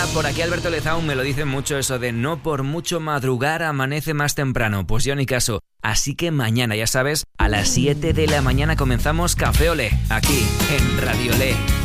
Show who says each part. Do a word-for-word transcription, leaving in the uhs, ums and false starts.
Speaker 1: por aquí Alberto Lezaun me lo dice mucho eso de no por mucho madrugar amanece más temprano. Pues yo ni caso. Así que mañana, ya sabes, a las siete de la mañana comenzamos Café Olé, aquí en Radio Olé.